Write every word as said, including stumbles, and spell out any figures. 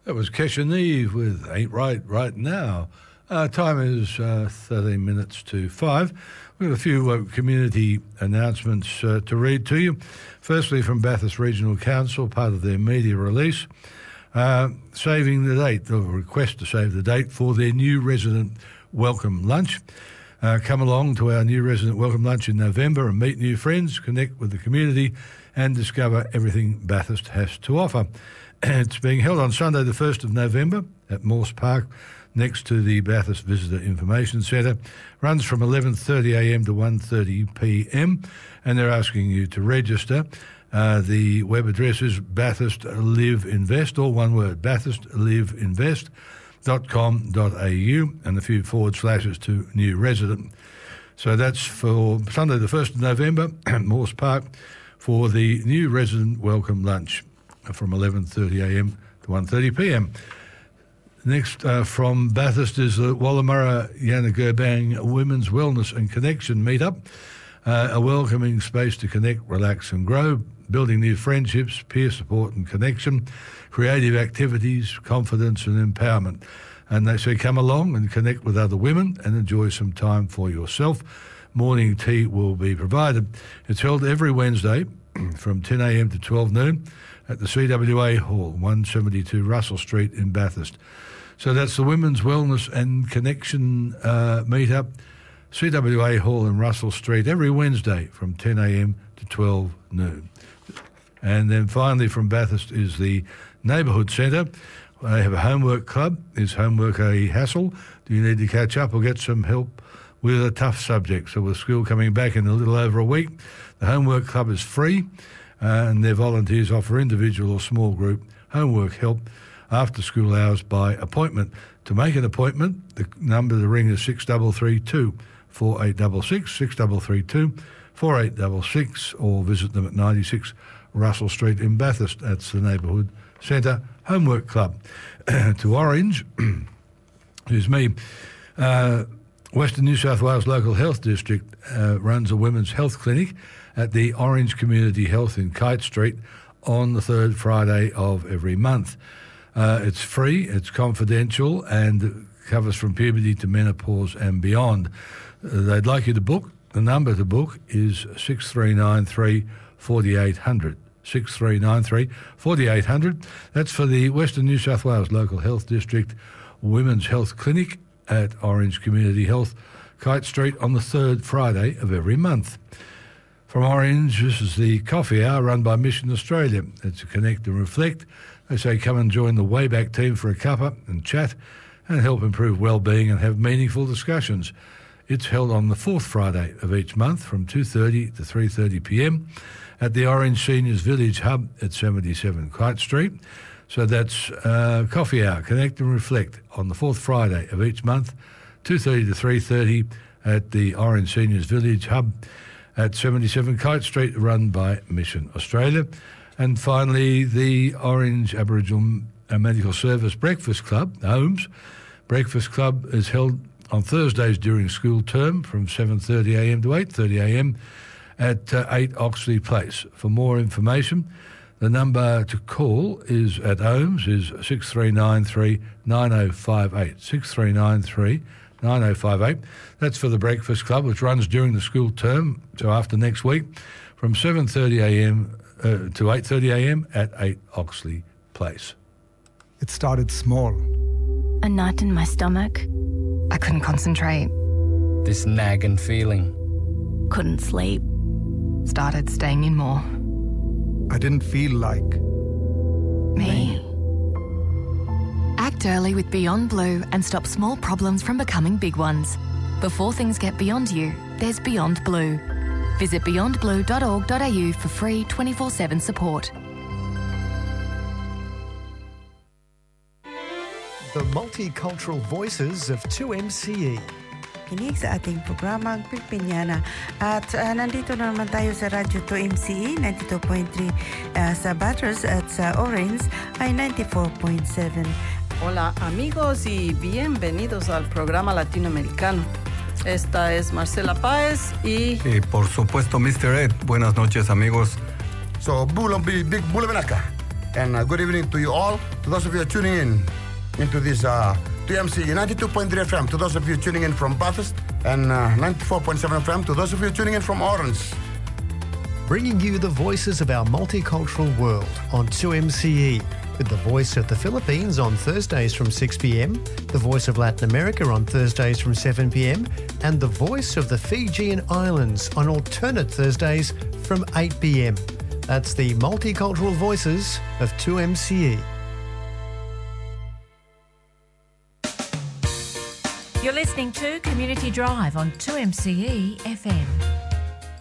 That was Kesha Neve with Ain't Right Right Now. Uh, time is uh, thirteen minutes to five. We've got a few uh, community announcements uh, to read to you. Firstly, from Bathurst Regional Council, part of their media release, uh, saving the date, the request to save the date for their new resident welcome lunch. Uh, come along to our new resident welcome lunch in November and meet new friends, connect with the community and discover everything Bathurst has to offer. It's being held on Sunday the first of November at Morse Park next to the Bathurst Visitor Information Centre. Runs from eleven thirty a m to one thirty p m and they're asking you to register. Uh, the web address is Bathurst Live Invest, all one word, bathurst live invest dot com dot a u and a few forward slashes to new resident. So that's for Sunday the first of November at Morse Park for the new resident welcome lunch from eleven thirty a m to one thirty p m. Next uh, from Bathurst is the Wallamurra Yanagerbang Women's Wellness and Connection Meetup, uh, a welcoming space to connect, relax and grow, building new friendships, peer support and connection, creative activities, confidence and empowerment. And they say come along and connect with other women and enjoy some time for yourself. Morning tea will be provided. It's held every Wednesday from ten a m to twelve noon at the C W A Hall, one seventy-two Russell Street in Bathurst. So that's the Women's Wellness and Connection uh, meetup, C W A Hall in Russell Street, every Wednesday from ten a m to twelve noon. And then finally from Bathurst is the Neighbourhood Centre. They have a homework club. Is homework a hassle? Do you need to catch up or get some help with a tough subject? So with school coming back in a little over a week, the homework club is free. Uh, and their volunteers offer individual or small group homework help after school hours by appointment. To make an appointment, the number to ring is six three three two, four eight six six, six three three two, four eight six six, or visit them at ninety-six Russell Street in Bathurst. That's the Neighbourhood Centre Homework Club. To Orange, who's me, uh, Western New South Wales Local Health District uh, runs a women's health clinic at the Orange Community Health in Kite Street on the third Friday of every month. Uh, it's free, it's confidential, and covers from puberty to menopause and beyond. Uh, they'd like you to book. The number to book is six three nine three, four eight zero zero. six three nine three, four eight zero zero. That's for the Western New South Wales Local Health District Women's Health Clinic at Orange Community Health, Kite Street, on the third Friday of every month. From Orange, this is the Coffee Hour run by Mission Australia. It's a connect and reflect. They say come and join the Wayback team for a cuppa and chat and help improve well-being and have meaningful discussions. It's held on the fourth Friday of each month from two thirty to three thirty p m at the Orange Seniors Village Hub at seventy-seven Kite Street. So that's uh, Coffee Hour, Connect and Reflect on the fourth Friday of each month, two thirty to three thirty at the Orange Seniors Village Hub at seventy-seven Kite Street, run by Mission Australia. And finally, the Orange Aboriginal Medical Service Breakfast Club, Holmes Breakfast Club, is held on Thursdays during school term from seven thirty a m to eight thirty a m at uh, eight Oxley Place. For more information, the number to call is at Ohms is six three nine three, nine oh five eight, six three nine three, nine oh five eight. That's for the Breakfast Club, which runs during the school term, so after next week, from seven thirty a m uh, to eight thirty a m at eight Oxley Place. It started small. A knot in my stomach. I couldn't concentrate. This nagging feeling. Couldn't sleep. Started staying in more. I didn't feel like Me. Act early with Beyond Blue and stop small problems from becoming big ones. Before things get beyond you, there's Beyond Blue. Visit beyond blue dot org dot a u for free twenty-four seven support. The multicultural voices of two M C E. Kinig sa ating programang Pilipiniana. At uh, nandito na naman tayo sa Radyo two M C E, ninety-two point three uh, sa Bathurst at sa Orange ay ninety-four point seven. Hola amigos y bienvenidos al programa latinoamericano. Esta es Marcela Páez y... Y por supuesto mister Ed. Buenas noches amigos. So, Bulo, big Bulo, ven acá. And uh, good evening to you all. To those of you who are tuning in into this uh, two M C E ninety-two point three F M. To those of you tuning in from Bathurst, and uh, ninety-four point seven F M. To those of you tuning in from Orange. Bringing you the voices of our multicultural world on two M C E. With the voice of the Philippines on Thursdays from six p m, the voice of Latin America on Thursdays from seven p m, and the voice of the Fijian Islands on alternate Thursdays from eight p m. That's the multicultural voices of two M C E. You're listening to Community Drive on two M C E F M.